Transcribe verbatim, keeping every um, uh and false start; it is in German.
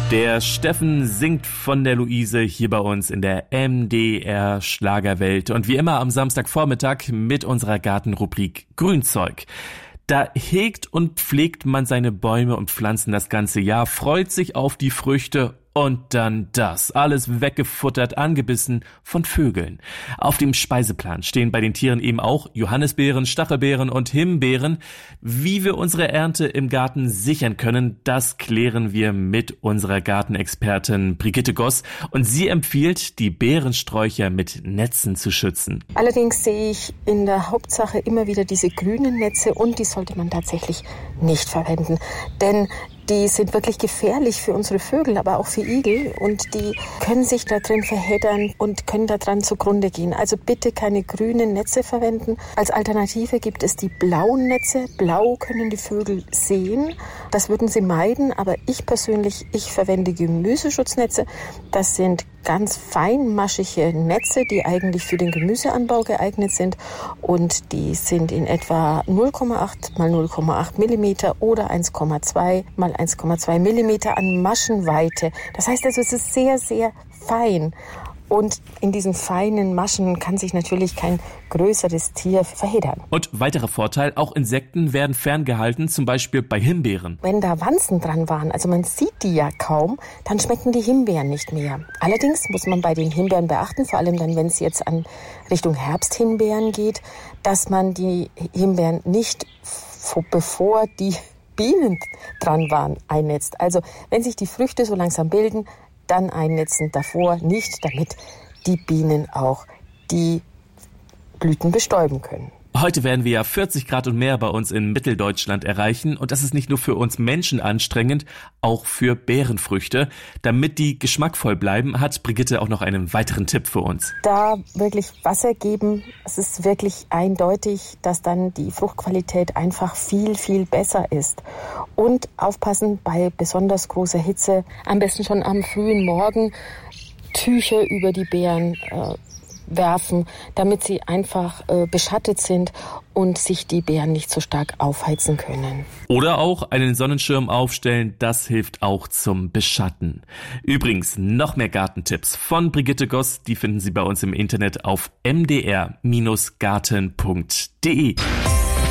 Der Steffen singt von der Luise hier bei uns in der M D R Schlagerwelt und wie immer am Samstagvormittag mit unserer Gartenrubrik Grünzeug. Da hegt und pflegt man seine Bäume und Pflanzen das ganze Jahr, freut sich auf die Früchte und dann das. Alles weggefuttert, angebissen von Vögeln. Auf dem Speiseplan stehen bei den Tieren eben auch Johannisbeeren, Stachelbeeren und Himbeeren. Wie wir unsere Ernte im Garten sichern können, das klären wir mit unserer Gartenexpertin Brigitte Goss. Und sie empfiehlt, die Beerensträucher mit Netzen zu schützen. Allerdings sehe ich in der Hauptsache immer wieder diese grünen Netze und die sollte man tatsächlich nicht verwenden. Denn die sind wirklich gefährlich für unsere Vögel, aber auch für Igel und die können sich da drin verheddern und können da dran zugrunde gehen. Also bitte keine grünen Netze verwenden. Als Alternative gibt es die blauen Netze. Blau können die Vögel sehen. Das würden sie meiden, aber ich persönlich, ich verwende Gemüseschutznetze. Das sind ganz feinmaschige Netze, die eigentlich für den Gemüseanbau geeignet sind und die sind in etwa null Komma acht mal null Komma acht Millimeter oder eins Komma zwei mal eins Komma zwei Millimeter an Maschenweite. Das heißt also, es ist sehr, sehr fein. Und in diesen feinen Maschen kann sich natürlich kein größeres Tier verheddern. Und weiterer Vorteil, auch Insekten werden ferngehalten, zum Beispiel bei Himbeeren. Wenn da Wanzen dran waren, also man sieht die ja kaum, dann schmecken die Himbeeren nicht mehr. Allerdings muss man bei den Himbeeren beachten, vor allem dann, wenn es jetzt an Richtung Herbsthimbeeren geht, dass man die Himbeeren nicht, bevor die Bienen dran waren, einnetzt. Also wenn sich die Früchte so langsam bilden, dann einnetzen, davor nicht, damit die Bienen auch die Blüten bestäuben können. Heute werden wir ja vierzig Grad und mehr bei uns in Mitteldeutschland erreichen und das ist nicht nur für uns Menschen anstrengend, auch für Beerenfrüchte. Damit die geschmackvoll bleiben, hat Brigitte auch noch einen weiteren Tipp für uns. Da wirklich Wasser geben, es ist wirklich eindeutig, dass dann die Fruchtqualität einfach viel, viel besser ist. Und aufpassen bei besonders großer Hitze, am besten schon am frühen Morgen Tücher über die Beeren äh, werfen, damit sie einfach äh, beschattet sind und sich die Beeren nicht so stark aufheizen können. Oder auch einen Sonnenschirm aufstellen, das hilft auch zum Beschatten. Übrigens, noch mehr Gartentipps von Brigitte Goss, die finden Sie bei uns im Internet auf m d r Bindestrich garten punkt d e.